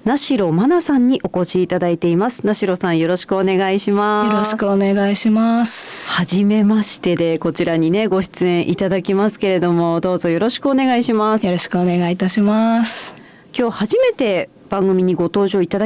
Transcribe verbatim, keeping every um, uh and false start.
名代真奈さんにお越しいただいています。名代さん、よろしくお願いします。 よろしくお願いします。 はじめましてでこちらにねご出演いただきますけれども、どうぞよろしくお願いします。 よろしくお願いいたします。 今日初めて番組にご登場いただ